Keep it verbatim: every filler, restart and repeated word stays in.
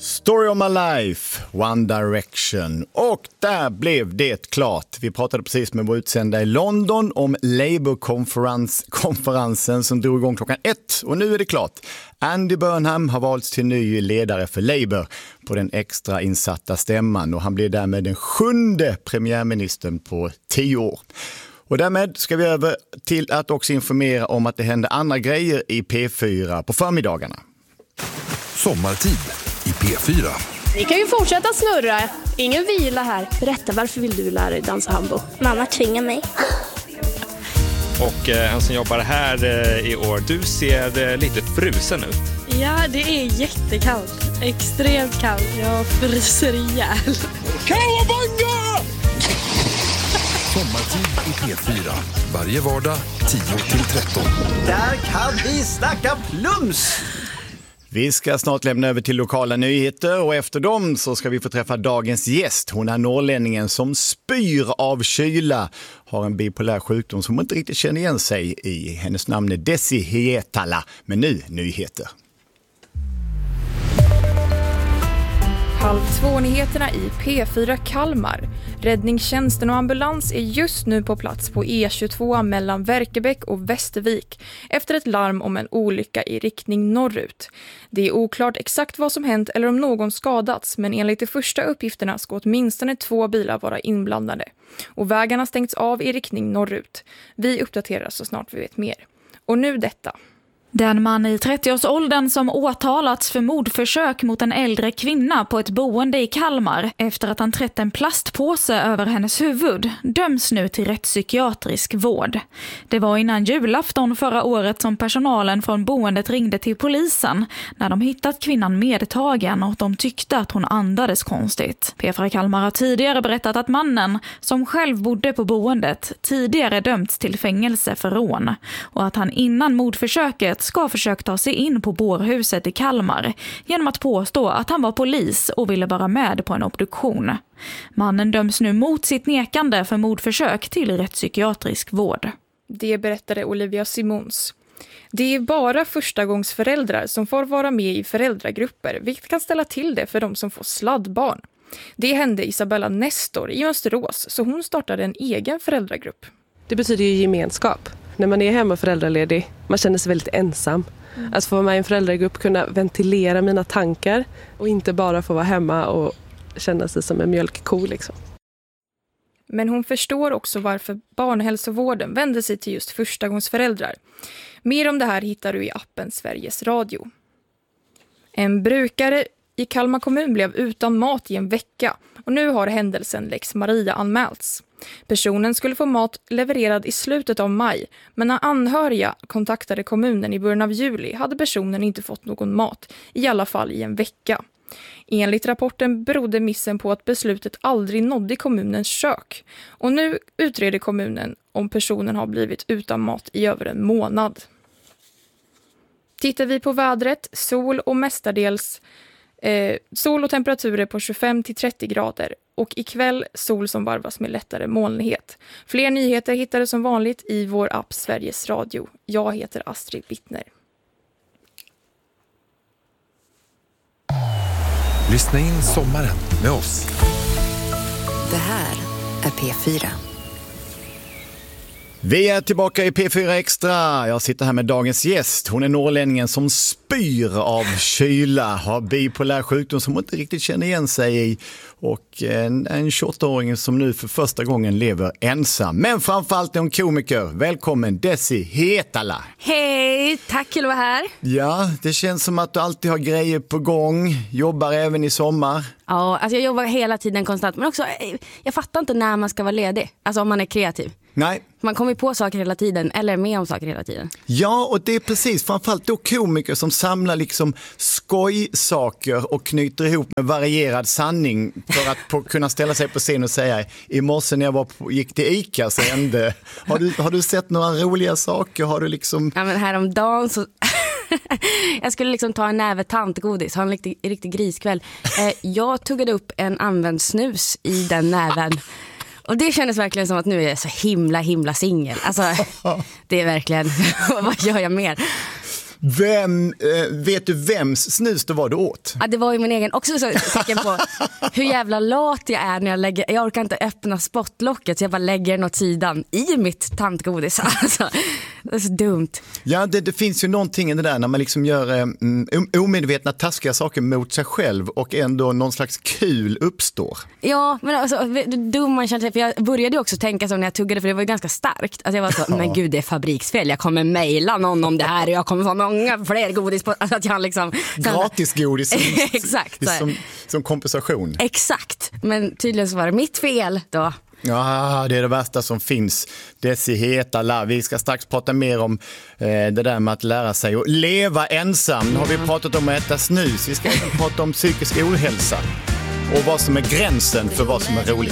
Story of my life, One Direction. Och där blev det klart. Vi pratade precis med vår utsända i London om Labour-konferensen som drog igång klockan ett. Och nu är det klart. Andy Burnham har valts till ny ledare för Labour på den extra insatta stämman. Och han blir därmed den sjunde premiärministern på tio år. Och därmed ska vi över till att också informera om att det händer andra grejer i P fyra på förmiddagarna. Sommartid i P fyra. Ni kan ju fortsätta snurra. Ingen vila här. Berätta, varför vill du lära dig dansa hambo? Mamma tvingar mig. Och eh, en som jobbar här eh, i år, du ser eh, lite frusen ut. Ja, det är jättekallt. Extremt kallt. Jag fryser ihjäl. Kawabanga! Sommartid i P fyra. Varje vardag tio till tretton. Där kan vi snacka plums! Vi ska snart lämna över till lokala nyheter och efter dem så ska vi få träffa dagens gäst. Hon är norrlänningen som spyr av kyla, har en bipolär sjukdom som man inte riktigt känner igen sig i. Hennes namn är Desi Hietala, men nu nyheter. Halv två-nyheterna i P fyra Kalmar. Räddningstjänsten och ambulans är just nu på plats på E tjugotvå mellan Verkebäck och Västervik efter ett larm om en olycka i riktning norrut. Det är oklart exakt vad som hänt eller om någon skadats, men enligt de första uppgifterna ska åtminstone två bilar vara inblandade. Och vägarna stängts av i riktning norrut. Vi uppdaterar så snart vi vet mer. Och nu detta. Den man i trettioårsåldern som åtalats för mordförsök mot en äldre kvinna på ett boende i Kalmar efter att han trätt en plastpåse över hennes huvud döms nu till rättspsykiatrisk vård. Det var innan julafton förra året som personalen från boendet ringde till polisen när de hittat kvinnan medtagen och de tyckte att hon andades konstigt. P fyra Kalmar har tidigare berättat att mannen, som själv bodde på boendet, tidigare dömts till fängelse för rån och att han innan mordförsöket ska försöka ta sig in på bårhuset i Kalmar genom att påstå att han var polis och ville vara med på en obduktion. Mannen döms nu mot sitt nekande för mordförsök till rättspsykiatrisk vård. Det berättade Olivia Simons. Det är bara förstagångsföräldrar som får vara med i föräldragrupper, vilket kan ställa till det för de som får sladdbarn. Det hände Isabella Nestor i Mönsterås, så hon startade en egen föräldragrupp. Det betyder ju gemenskap. När man är hemma föräldraledig, man känner sig väldigt ensam. Mm. Att få vara med i en föräldragrupp, kunna ventilera mina tankar och inte bara få vara hemma och känna sig som en mjölkko liksom. Men hon förstår också varför barnhälsovården vänder sig till just förstagångsföräldrar. Mer om det här hittar du i appen Sveriges Radio. En brukare i Kalmar kommun blev utan mat i en vecka och nu har händelsen Lex Maria anmälts. Personen skulle få mat levererad i slutet av maj, men när anhöriga kontaktade kommunen i början av juli hade personen inte fått någon mat, i alla fall i en vecka. Enligt rapporten berodde missen på att beslutet aldrig nådde kommunens kök. Och nu utreder kommunen om personen har blivit utan mat i över en månad. Tittar vi på vädret, sol och mestadels eh, sol och temperaturer på tjugofem till trettio grader. Och ikväll sol som varvas med lättare molnighet. Fler nyheter hittar du som vanligt i vår app Sveriges Radio. Jag heter Astrid Bittner. Lyssna in sommaren med oss. Det här är P fyra. Vi är tillbaka i P fyra Extra. Jag sitter här med dagens gäst. Hon är norrlänningen som spyr av kyla, har bipolär sjukdom som hon inte riktigt känner igen sig i och en, en tjugoåttaåring som nu för första gången lever ensam. Men framförallt är hon komiker. Välkommen Desi Hietala. Hej, tack för att vara här. Ja, det känns som att du alltid har grejer på gång. Jobbar även i sommar. Ja, alltså jag jobbar hela tiden konstant. Men också, jag fattar inte när man ska vara ledig. Alltså om man är kreativ. Nej. Man kommer på saker hela tiden eller med om saker hela tiden. Ja, och det är precis framförallt då komiker som samlar liksom skojsaker och knyter ihop med varierad sanning för att på, kunna ställa sig på scen och säga i morse när jag var på, gick till Ica så hände. Har du, har du sett några roliga saker? Har du liksom... Ja, men häromdagen så... jag skulle liksom ta en näve tantgodis, ha en riktig, riktig griskväll. Eh, jag tuggade upp en använd snus i den näven. Och det kändes verkligen som att nu är jag så himla, himla singel. Alltså, det är verkligen, vad gör jag mer? Vem, eh, vet du vems snus det var du åt? Ja, det var ju min egen. Också så tecken på hur jävla lat jag är när jag lägger. Jag orkar inte öppna spottlocket så jag bara lägger den åt sidan i mitt tantgodis. Alltså, det är så dumt. Ja, det, det finns ju någonting i det där när man liksom gör eh, omedvetna taskiga saker mot sig själv och ändå någon slags kul uppstår. Ja, men alltså dum man känner sig. För jag började ju också tänka så när jag tuggade, för det var ju ganska starkt. Alltså jag var så, ja. Men gud, det är fabriksfel. Jag kommer mejla någon om det här och jag kommer få många fler godis på, alltså att jag liksom gratis godis som, exakt, som, som kompensation. Exakt, men tydligen så var det mitt fel då. Ja, det är det värsta som finns. Desi Hetala. Vi ska strax prata mer om eh, det där med att lära sig att leva ensam. Nu har vi pratat om att äta snus. Vi ska även prata om psykisk ohälsa och vad som är gränsen för vad som är roligt.